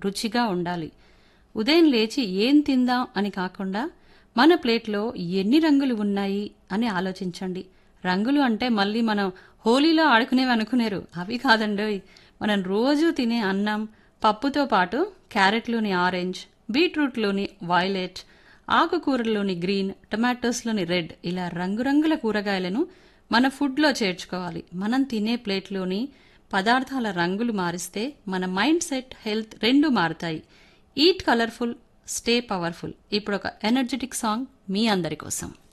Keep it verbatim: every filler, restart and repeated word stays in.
రుచిగా ఉండాలి. ఉదయం లేచి ఏం తిందాం అని కాకుండా మన ప్లేట్లో ఎన్ని రంగులు ఉన్నాయి అని ఆలోచించండి. రంగులు అంటే మళ్ళీ మనం హోలీలో ఆడుకునేవి అనుకునేరు, అవి కాదండోయ్. మనం రోజూ తినే అన్నం, పప్పుతో పాటు క్యారెట్లోని ఆరెంజ్, బీట్రూట్లోని వైలెట్, ఆకుకూరల్లోని గ్రీన్, టొమాటోస్లోని రెడ్, ఇలా రంగురంగుల కూరగాయలను మన ఫుడ్లో చేర్చుకోవాలి. మనం తినే ప్లేట్లోని పదార్థాల రంగులు మారిస్తే మన మైండ్ సెట్, హెల్త్ రెండూ మారుతాయి. Eat colourful, stay powerful. ఇప్పుడు ఒక ఎనర్జెటిక్ సాంగ్ మీ అందరి కోసం.